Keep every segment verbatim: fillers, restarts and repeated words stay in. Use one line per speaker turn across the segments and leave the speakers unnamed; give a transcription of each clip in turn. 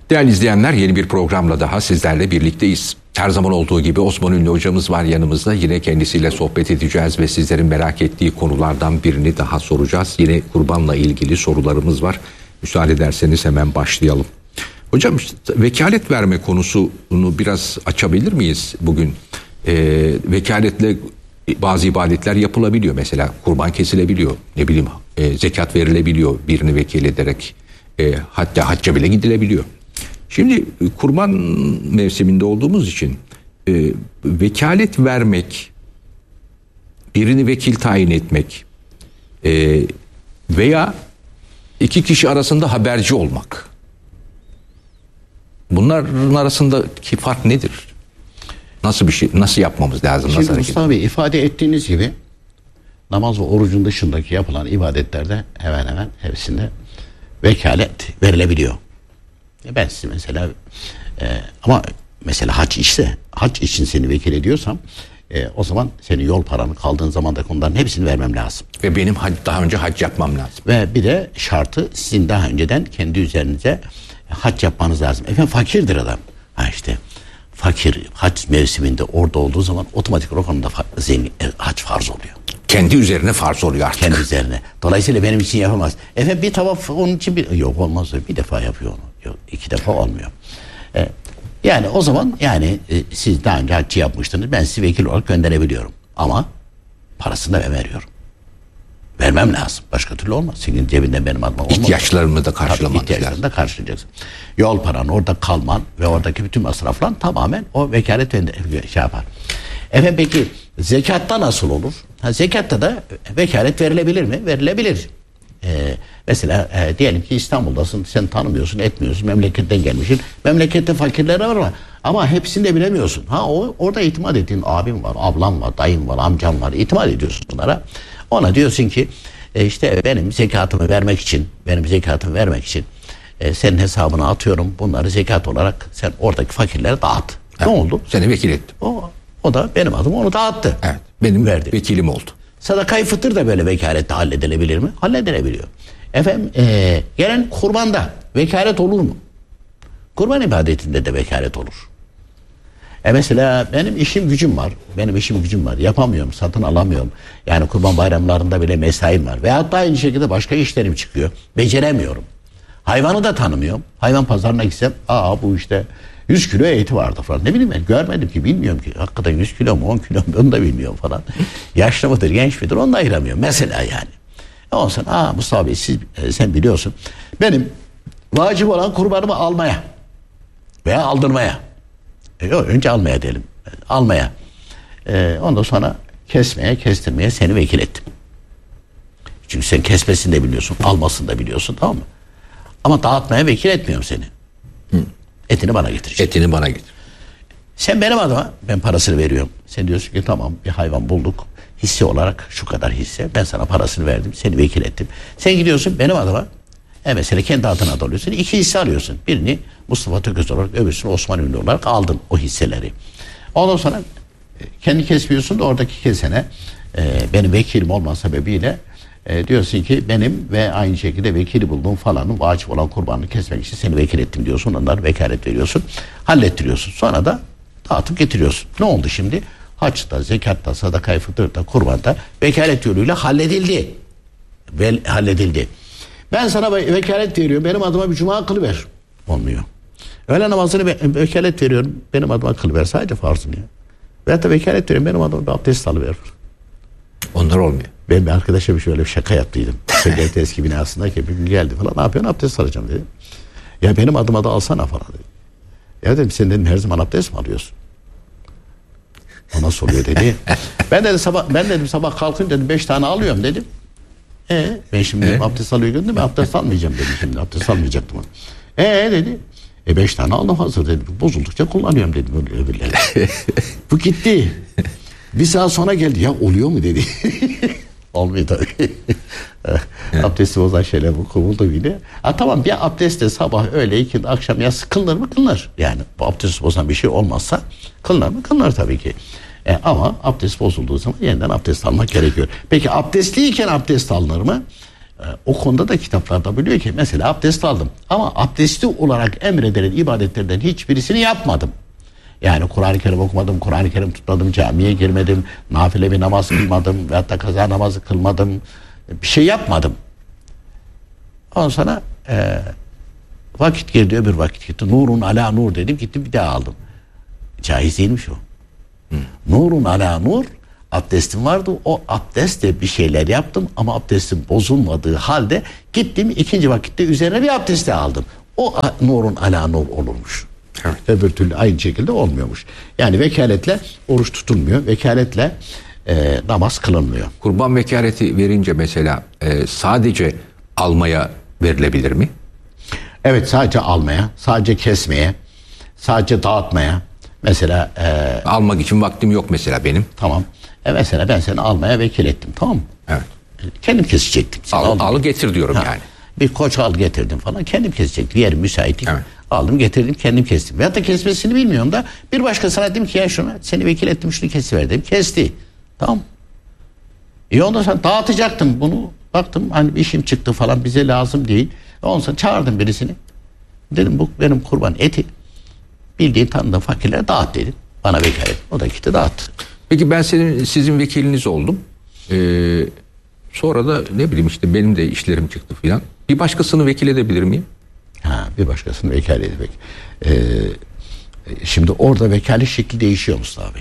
Değerli izleyenler, yeni bir programla daha sizlerle birlikteyiz. Her zaman olduğu gibi Osman Ünlü hocamız var yanımızda. Yine kendisiyle sohbet edeceğiz ve sizlerin merak ettiği konulardan birini daha soracağız. Yine kurbanla ilgili sorularımız var. Müsaade ederseniz hemen başlayalım. Hocam, vekalet verme konusunu biraz açabilir miyiz bugün? Ee, vekaletle bazı ibadetler yapılabiliyor. Mesela kurban kesilebiliyor. Ne bileyim e, zekat verilebiliyor birini vekil ederek. E, hatta hacca bile gidilebiliyor. Şimdi kurban mevsiminde olduğumuz için e, vekalet vermek, birini vekil tayin etmek e, veya iki kişi arasında haberci olmak. Bunların arasındaki fark nedir? Nasıl bir şey, nasıl yapmamız lazım?
Şimdi
nasıl
Mustafa Bey, ifade ettiğiniz gibi namaz ve orucun dışındaki yapılan ibadetlerde hemen hemen hepsinde vekalet verilebiliyor. Ben size mesela e, ama mesela hac ise, hac için seni vekil ediyorsam e, o zaman senin yol paranı kaldığın zaman da onların hepsini vermem lazım.
Ve benim hac, daha önce hac yapmam lazım.
Ve bir de şartı, sizin daha önceden kendi üzerinize hac yapmanız lazım. Efendim fakirdir adam. Ha işte fakir hac mevsiminde orada olduğu zaman otomatik rakamda zengin, e, hac farz oluyor.
Kendi üzerine farz oluyor artık.
Kendi üzerine. Dolayısıyla benim için yapamaz. Efendim bir tavaf onun için bir... Yok olmaz. Bir defa yapıyor onu. Yok, iki defa olmuyor. Ee, yani o zaman yani e, siz daha önce haccı yapmıştınız. Ben sizi vekil olarak gönderebiliyorum. Ama parasını da ben veriyorum. Vermem lazım. Başka türlü olmaz. Senin cebinden benim adıma olmaz.
İhtiyaçlarımı da karşılamanız
İhtiyaçlarını
lazım.
da karşılayacaksın. Yol paran, orada kalman ve oradaki bütün masraflar tamamen o vekalet şey yapar. Efendim peki zekatta nasıl olur? Ha, zekatta da vekalet verilebilir mi? Verilebilir. Ee, mesela e, diyelim ki İstanbul'dasın, sen tanımıyorsun, etmiyorsun, memleketten gelmişsin. Memlekette fakirler var ama, ama hepsini de bilemiyorsun. Ha o orada itimat ettiğin abim var, ablam var, dayım var, amcam var. İtimat ediyorsun bunlara. Ona diyorsun ki e, işte benim zekatımı vermek için, benim zekatımı vermek için e, senin hesabına atıyorum. Bunları zekat olarak sen oradaki fakirlere dağıt.
Evet,
ne oldu?
Seni vekil ettim.
O O da benim adım onu dağıttı.
Evet, benim
verdi.
Vekilim oldu.
Sadaka-i fıtır da böyle vekalette halledilebilir mi? Halledilebiliyor. Efendim ee, gelen kurbanda vekalet olur mu? Kurban ibadetinde de vekalet olur. E mesela benim işim gücüm var. Benim işim gücüm var. Yapamıyorum, satın alamıyorum. Yani kurban bayramlarında bile mesaim var. Veyahut da aynı şekilde başka işlerim çıkıyor. Beceremiyorum. Hayvanı da tanımıyorum. Hayvan pazarına gitsem, aa bu işte yüz kilo eti vardı falan. Ne bileyim ben, görmedim ki, bilmiyorum ki. Hakikaten yüz kilo mu on kilo mu onu da bilmiyorum falan. Yaşlı mıdır genç midir onu da ayıramıyorum mesela yani. Ondan sonra aa Mustafa Bey siz, e, sen biliyorsun. Benim vacip olan kurbanımı almaya veya aldırmaya. E, yok, önce almaya diyelim. Almaya. E, ondan sonra kesmeye, kestirmeye seni vekil ettim. Çünkü sen kesmesini de biliyorsun, almasını da biliyorsun, tamam mı? Ama dağıtmaya vekil etmiyorum seni. Hı. Etini bana getireceksin.
Etini bana getir.
Sen benim adıma, ben parasını veriyorum. Sen diyorsun ki tamam bir hayvan bulduk. Hisse olarak şu kadar hisse. Ben sana parasını verdim. Seni vekil ettim. Sen gidiyorsun benim adıma. E mesela kendi adına da alıyorsun. İki hisse alıyorsun. Birini Mustafa Tököz olarak, öbürsünü Osman Ünlü olarak aldın o hisseleri. Ondan sonra kendi kesmiyorsun da oradaki kesene e, benim vekilim olma sebebiyle E, diyorsun ki benim ve aynı şekilde vekili bulduğum falanın vacip olan kurbanını kesmek için seni vekil ettim diyorsun. Onlara vekalet veriyorsun. Hallettiriyorsun. Sonra da dağıtıp getiriyorsun. Ne oldu şimdi? Haçta, zekatta, sadaka-i fıtırda, kurbanda vekalet yoluyla halledildi. Ve halledildi. Ben sana vekalet veriyorum. Benim adıma bir cuma kılıver. Olmuyor. Öğle namazını ve vekalet veriyorum. Benim adıma kılıver. Sadece farzını ya. Veyahut da vekalet veriyorum. Benim adıma bir abdest alıver.
Onlar olmuyor.
Ben bir arkadaşa bir şöyle bir şaka yaptıydım. Söyledi eski binasındaki bir gün geldi falan. Ne yapıyorsun? Abdest alacağım dedi. Ya benim adıma da alsana falan dedi. Ya dedim sen dedim her zaman abdest mi alıyorsun? O nasıl oluyor dedi. ben dedim sabah ben dedim sabah kalkın dedim beş tane alıyorum dedim. E ben şimdi dedim, abdest alıyordum değil mi? Abdest almayacağım dedim şimdi. Abdest almayacaktım. E dedi. E beş tane aldım hazır dedim. Bozuldukça kullanıyorum dedim öyle öbürleri. Bu gitti. Bir saat sonra geldi. Ya oluyor mu dedi. Olmuyor tabii. Abdesti bozan şeyler bu kovuldu bile. Ha tamam bir abdestte sabah öğle ikindi akşam ya kılınır mı kılınır. Yani bu abdesti bozan bir şey olmazsa kılınır mı kılınır tabii ki. E, ama abdest bozulduğu zaman yeniden abdest almak gerekiyor. Peki abdestliyken abdest alınır mı? o konuda da kitaplarda biliyor ki mesela abdest aldım ama abdesti olarak emredilen ibadetlerden hiçbirisini yapmadım. Yani Kur'an-ı Kerim okumadım, Kur'an-ı Kerim tutmadım, camiye girmedim, nafile bir namaz kılmadım veyahut da kaza namazı kılmadım, bir şey yapmadım. Ondan sonra e, vakit girdi, öbür vakit gitti. Nurun ala nur dedim, gittim bir daha aldım. Caiz değilmiş o. Hı. Nurun ala nur, abdestim vardı. O abdestle bir şeyler yaptım ama abdestim bozulmadığı halde gittim ikinci vakitte üzerine bir abdest aldım. O nurun ala nur olurmuş. Evet. Öbür türlü aynı şekilde olmuyormuş. Yani vekaletle oruç tutulmuyor. Vekaletle e, namaz kılınmıyor.
Kurban vekaleti verince mesela e, sadece almaya verilebilir mi?
Evet, sadece almaya, sadece kesmeye, sadece dağıtmaya. Mesela e,
almak için vaktim yok mesela benim.
Tamam. E mesela ben seni almaya vekil ettim, tamam mı?
Evet.
Kendim kesecektim.
Al, al getir diyorum ha. yani.
Bir koç al getirdim falan, kendim kesecektim. Yerim müsait. Evet. Aldım getirdim, kendim kestim. Veyahut da kesmesini bilmiyorum da bir başkasına dedim ki ya şunu seni vekil ettim, şunu kesiver dedim. Kesti. Tamam. İyi ondan sonra dağıtacaktım bunu. Baktım hani bir işim çıktı falan, bize lazım değil. Ondan sonra çağırdım birisini. Dedim bu benim kurban eti. Bildiğin tanıdığım fakirlere dağıt dedim. Bana vekalet. O da gitti dağıttı.
Peki ben senin sizin vekiliniz oldum. Ee, sonra da ne bileyim işte benim de işlerim çıktı filan. Bir başkasını vekil edebilir miyim?
Ha, bir başkasını vekalet etmek. Ee, şimdi orada vekalet şekli değişiyor Mustafa Bey.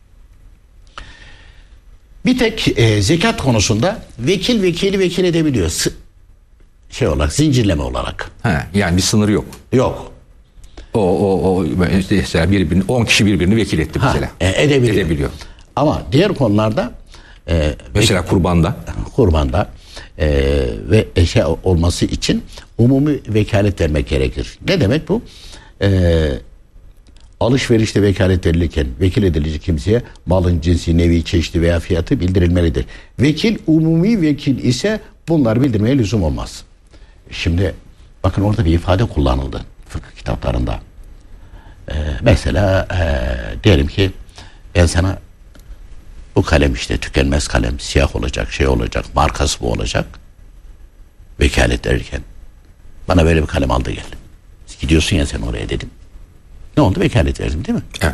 Bir tek e, zekat konusunda vekil vekili vekil edebiliyor. S- şey olarak, zincirleme olarak.
Ha, yani bir sınır yok.
Yok.
O o o mesela birbirini on kişi birbirini vekil etti mesela. Ha,
e, edebiliyor.
edebiliyor.
Ama diğer konularda e,
mesela vekil, kurbanda
kurbanda e, ve şey olması için umumi vekalet vermek gerekir. Ne demek bu? Eee alışverişte vekalet verilirken vekil edilecek kimseye malın cinsi, nevi, çeşidi veya fiyatı bildirilmelidir. Vekil umumi vekil ise bunlar bildirmeye lüzum olmaz. Şimdi bakın orada bir ifade kullanıldı fıkıh kitaplarında. Ee, mesela e, diyelim ki ben sana bu kalem işte tükenmez kalem, siyah olacak, şey olacak, markası bu olacak. Vekalet verirken bana böyle bir kalem aldı gel. Gidiyorsun ya sen oraya dedim. Ne oldu? Vekalet verdim değil mi?
Evet.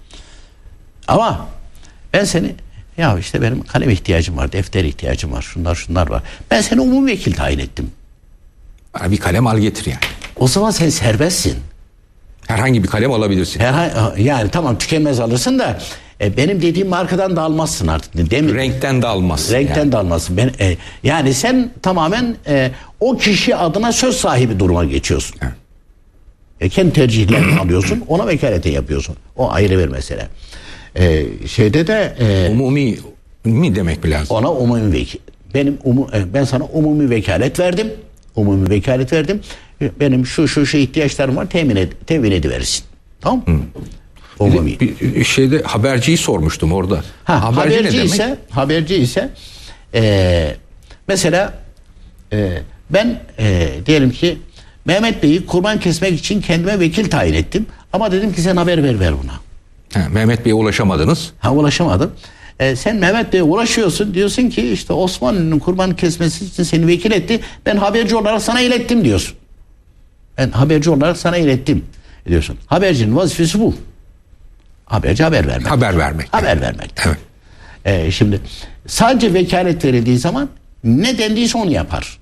Ama ben seni ya işte benim kalem ihtiyacım var, defter ihtiyacım var, şunlar şunlar var. Ben seni umumi vekil tayin ettim.
Bana bir kalem al getir yani.
O zaman sen serbestsin.
Herhangi bir kalem alabilirsin.
Herhangi, yani tamam tükenmez alırsın da e, benim dediğim markadan da almazsın artık. Değil mi?
Renkten de almazsın.
Renkten
yani.
de almazsın. Ben, e, yani sen tamamen e, o kişi adına söz sahibi duruma geçiyorsun. Evet. E, kendi tercihlerini alıyorsun, ona vekalete yapıyorsun. O ayrı bir mesele. E, şeyde de e,
umumi mi demek mi lazım?
Ona umumi vekil. Benim umu, ben sana umumi vekalet verdim. Umumi vekalet verdim. Benim şu şu şu ihtiyaçlarım var, temin ed, temin ediverirsin. Tamam? Hı. Umumi.
Bir, bir şeyde haberciyi sormuştum orada.
Ha,
haberci,
haberci
ne demek?
ise haberci ise e, mesela e, ben e, diyelim ki Mehmet Bey'i kurban kesmek için kendime vekil tayin ettim. Ama dedim ki sen haber ver ver buna.
Ha, Mehmet Bey'e ulaşamadınız.
Ha ulaşamadım. Ee, sen Mehmet Bey'e ulaşıyorsun. Diyorsun ki işte Osmanlı'nın kurban kesmesi için seni vekil etti. Ben haberci olarak sana ilettim diyorsun. Ben haberci olarak sana ilettim diyorsun. Habercinin vazifesi bu. Haberci haber vermek.
Haber vermek.
Haber
yani.
vermek.
Evet.
Ee, şimdi sadece vekalet verildiği zaman ne dendiyse onu yapar.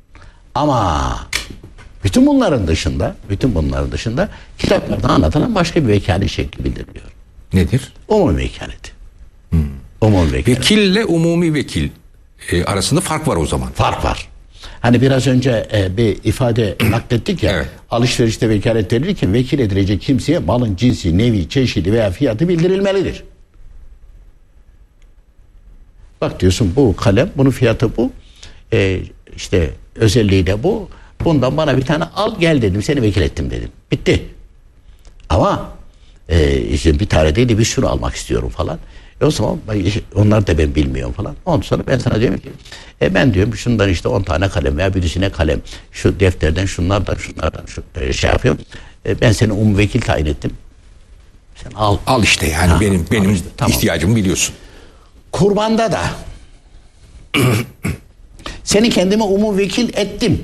Ama bütün bunların dışında, bütün bunların dışında kitaplarda anlatılan başka bir vekalet şekli bildiriliyor.
Nedir?
Umumi vekalet.
Hmm.
Umumi vekalet.
Vekille umumi vekil e, arasında fark var o zaman.
Fark var. Hani biraz önce e, bir ifade naklettik ya.
Evet.
Alışverişte vekalet verilirken vekil edilecek kimseye malın cinsi, nevi, çeşidi veya fiyatı bildirilmelidir. Bak diyorsun bu kalem, bunun fiyatı bu. E, işte özelliği de bu. Bundan bana bir tane al gel dedim. Seni vekil ettim dedim. Bitti. Ama e, işte bir tane değil de bir sürü almak istiyorum falan. E o zaman onlar da ben bilmiyorum falan. Ondan sonra ben sana diyorum ki e ben diyorum şundan işte on tane kalem veya birisine kalem. Şu defterden şunlardan şunlardan şu, e, şey yapıyorum. E, ben seni umum vekil tayin ettim. Sen al.
Al işte yani ha, benim benim işte, tamam. ihtiyacımı biliyorsun.
Kurbanda da Seni kendime umum vekil ettim.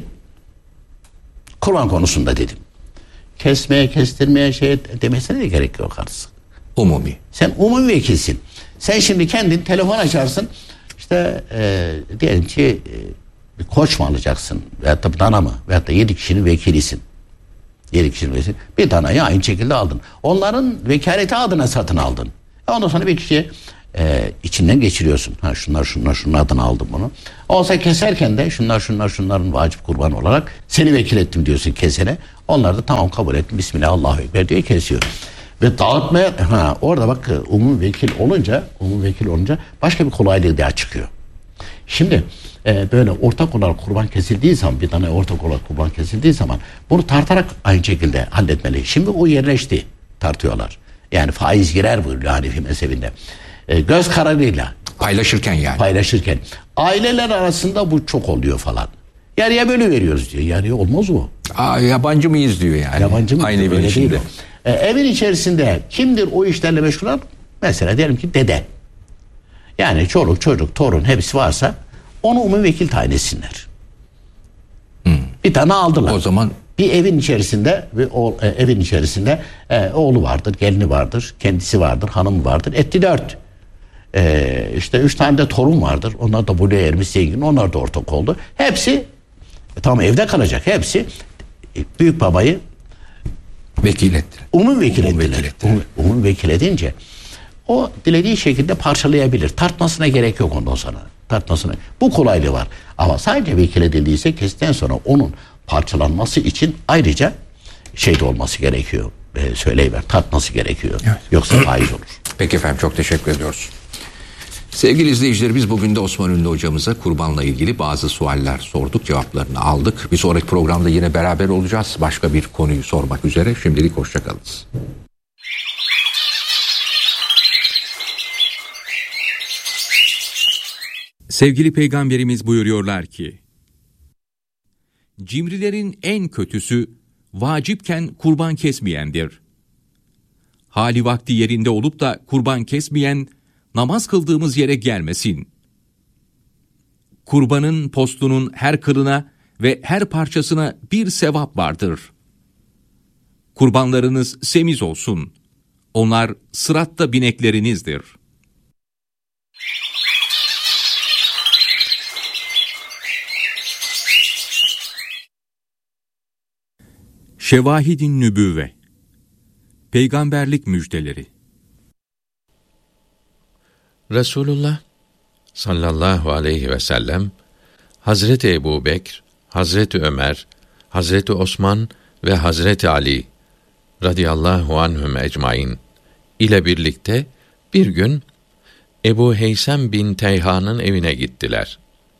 Kurban konusunda dedim. Kesmeye, kestirmeye şey demesine de gerek yok artık.
Umumi.
Sen umum vekilsin. Sen şimdi kendin telefon açarsın. İşte e, diyelim ki e, bir koç mu alacaksın? Veyahut da dana mı? Veyahut da yedi kişinin vekilisin. Yedi kişinin vekili. Bir danayı aynı şekilde aldın. Onların vekaleti adına satın aldın. E ondan sonra bir kişiye e, içinden geçiriyorsun. Ha şunlar şunlar şunlar adına aldım bunu. Olsa keserken de şunlar şunlar şunların vacip kurban olarak seni vekil ettim diyorsun kesene. Onlar da tamam kabul ettim. Bismillah Allahu Ekber diye kesiyor. Ve dağıtmaya ha, orada bak umum vekil olunca umum vekil olunca başka bir kolaylık daha çıkıyor. Şimdi e, böyle ortak olarak kurban kesildiği zaman bir tane ortak olarak kurban kesildiği zaman bunu tartarak aynı şekilde halletmeli. Şimdi o yerleşti tartıyorlar. Yani faiz girer buyuruyor Hanefi mezhebinde. E, göz kararıyla.
Paylaşırken yani.
Paylaşırken. Aileler arasında bu çok oluyor falan. Yarıya bölü veriyoruz diyor. Yarıya olmaz o.
Aa, yabancı mıyız diyor yani.
Yabancı mı?
Aynı evin içinde.
E, evin içerisinde kimdir o işlerle meşgul olan? Mesela diyelim ki dede. Yani çoluk, çocuk, torun hepsi varsa onu umum vekil tayin etsinler. Hmm. Bir tane aldılar.
O zaman
bir evin içerisinde ve o e, evin içerisinde e, oğlu vardır, gelini vardır, kendisi vardır, hanımı vardır. Etti dört. E, işte üç tane de torun vardır. Onlar da buraya ermiş zengin. Onlar da ortak oldu. Hepsi e, tamam evde kalacak. Hepsi e, büyük babayı
vekil ettiler.
Umum vekil
umum
ettiler.
Vekil ettiler.
Umum, umum vekil edince o dilediği şekilde parçalayabilir. Tartmasına gerek yok ondan sonra. Tartmasına. Bu kolaylığı var. Ama sadece vekil edildiyse kesitten sonra onun parçalanması için ayrıca şey de olması gerekiyor. E, söyleyiver. Tartması gerekiyor.
Evet.
Yoksa faiz olur.
Peki efendim, çok teşekkür ediyoruz. Sevgili izleyicilerimiz, bugün de Osman Ünlü hocamıza kurbanla ilgili bazı sualler sorduk, cevaplarını aldık. Bir sonraki programda yine beraber olacağız. Başka bir konuyu sormak üzere. Şimdilik hoşçakalınız.
Sevgili Peygamberimiz buyuruyorlar ki, cimrilerin en kötüsü vacipken kurban kesmeyendir. Hali vakti yerinde olup da kurban kesmeyen, namaz kıldığımız yere gelmesin. Kurbanın postunun her kılına ve her parçasına bir sevap vardır. Kurbanlarınız semiz olsun. Onlar sıratta bineklerinizdir. Şevahid-i Nübüvve, Peygamberlik müjdeleri.
Resulullah sallallahu aleyhi ve sellem Hazreti Ebubekr, Hazreti Ömer, Hazreti Osman ve Hazreti Ali radıyallahu anhum ecmaîn ile birlikte bir gün Ebu Heysem bin Teyhan'ın evine gittiler.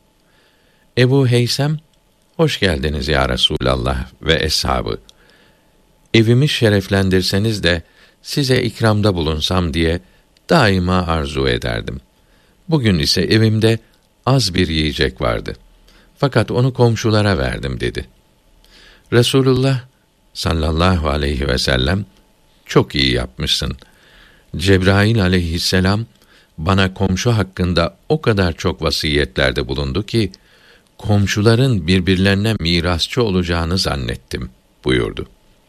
Ebu Heysem, "Hoş geldiniz ya Resulallah ve eshabı. Evimi şereflendirseniz de size ikramda bulunsam diye daima arzu ederdim. Bugün ise evimde az bir yiyecek vardı. Fakat onu komşulara verdim," dedi. Resulullah sallallahu aleyhi ve sellem, "Çok iyi yapmışsın. Cebrail aleyhisselam bana komşu hakkında o kadar çok vasiyetlerde bulundu ki komşuların birbirlerine mirasçı olacağını zannettim," buyurdu.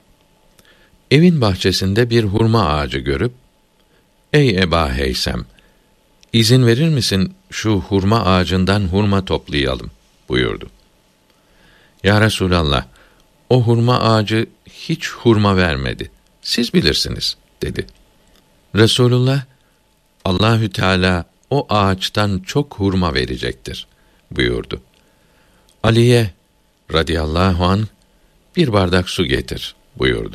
Evin bahçesinde bir hurma ağacı görüp, "Ey Eba Heysem, izin verir misin şu hurma ağacından hurma toplayalım?" buyurdu. "Ya Resulallah, o hurma ağacı hiç hurma vermedi. Siz bilirsiniz," dedi. Resulullah, "Allahü Teala o ağaçtan çok hurma verecektir," buyurdu. Ali'ye radıyallahu anh bir bardak su getir buyurdu.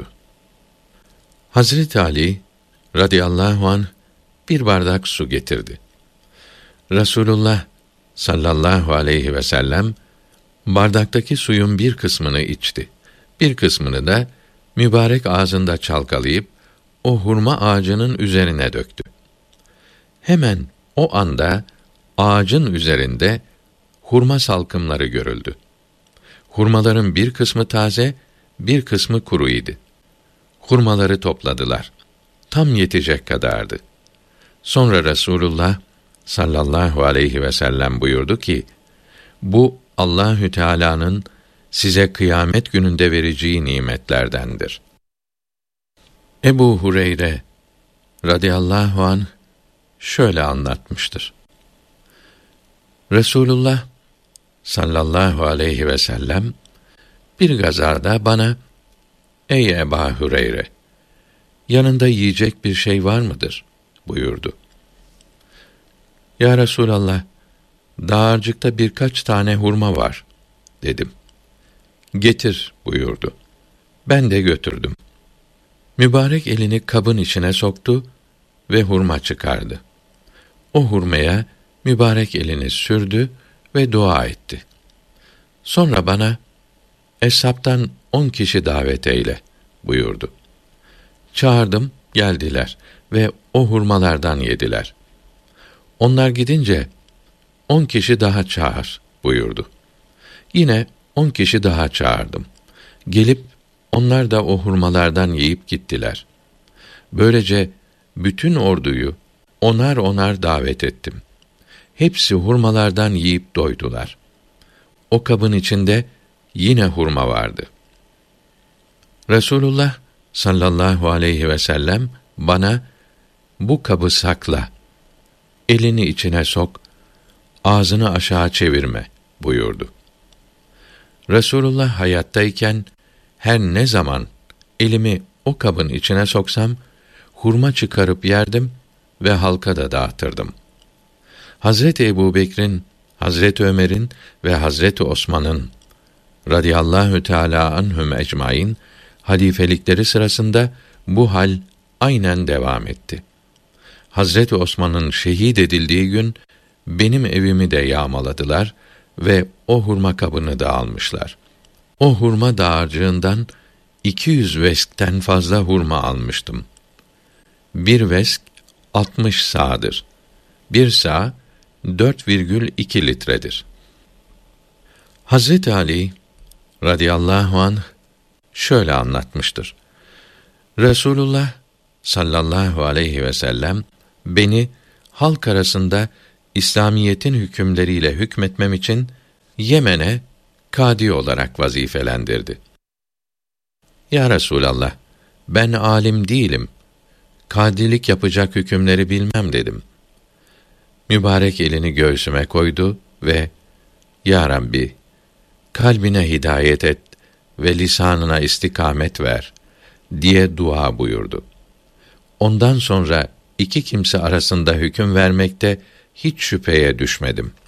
Hazreti Ali radıyallahu anh bir bardak su getirdi. Resulullah sallallahu aleyhi ve sellem bardaktaki suyun bir kısmını içti. Bir kısmını da mübarek ağzında çalkalayıp o hurma ağacının üzerine döktü. Hemen o anda ağacın üzerinde hurma salkımları görüldü. Hurmaların bir kısmı taze, bir kısmı kuru idi. Hurmaları topladılar. Tam yetecek kadardı. Sonra Resulullah sallallahu aleyhi ve sellem buyurdu ki, "Bu Allahü Teala'nın size kıyamet gününde vereceği nimetlerdendir. Ebu Hureyre radıyallahu anh şöyle anlatmıştır. Resulullah sallallahu aleyhi ve sellem bir gazada bana, "Ey Ebu Hureyre, yanında yiyecek bir şey var mıdır?" buyurdu. "Ya Resulallah, dağarcıkta birkaç tane hurma var," dedim. "Getir," buyurdu. Ben de götürdüm. Mübarek elini kabın içine soktu ve hurma çıkardı. O hurmaya mübarek elini sürdü ve dua etti. Sonra bana, "Eshabtan on kişi davet eyle," buyurdu. Çağırdım, geldiler ve o hurmalardan yediler. Onlar gidince, on kişi daha çağır buyurdu. Yine on kişi daha çağırdım. Gelip onlar da o hurmalardan yiyip gittiler. Böylece bütün orduyu onar onar davet ettim. Hepsi hurmalardan yiyip doydular. O kabın içinde yine hurma vardı. Resulullah sallallahu aleyhi ve sellem bana, "Bu kabı sakla, elini içine sok, ağzını aşağı çevirme," buyurdu. Resulullah hayattayken her ne zaman elimi o kabın içine soksam, hurma çıkarıp yerdim ve halka da dağıtırdım. Hazreti Ebubekir'in, Hazreti Ömer'in ve Hazreti Osman'ın radıyallahu teâlâ anhum ecmaîn halifelikleri sırasında bu hal aynen devam etti. Hazreti Osman'ın şehit edildiği gün benim evimi de yağmaladılar ve o hurma kabını da almışlar. O hurma dağarcığından iki yüz veskten fazla hurma almıştım. Bir vesk altmış sağdır. Bir sağ dört virgül iki litredir. Hazreti Ali radıyallahu anh şöyle anlatmıştır. Resulullah sallallahu aleyhi ve sellem beni halk arasında İslamiyetin hükümleriyle hükmetmem için Yemen'e kadi olarak vazifelendirdi. Ya Resulallah, ben alim değilim. Kadilik yapacak hükümleri bilmem dedim. Mübarek elini göğsüme koydu ve Ya Rabbi, kalbine hidayet et ve lisanına istikamet ver diye dua buyurdu. Ondan sonra iki kimse arasında hüküm vermekte hiç şüpheye düşmedim.